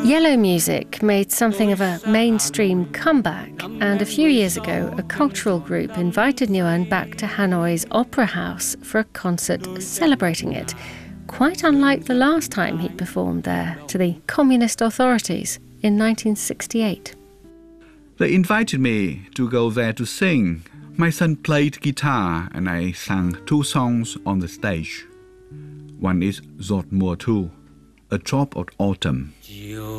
Yellow music made something of a mainstream comeback, and a few years ago, a cultural group invited Nguyen back to Hanoi's Opera House for a concert celebrating it, quite unlike the last time he performed there to the communist authorities in 1968. They invited me to go there to sing. My son played guitar and I sang 2 songs on the stage. One is Giọt mùa thu, A Drop of Autumn.